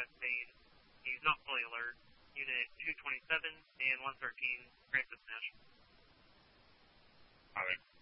Spain. He's not fully alert. Unit 227 and 113, Francis Nash. All right.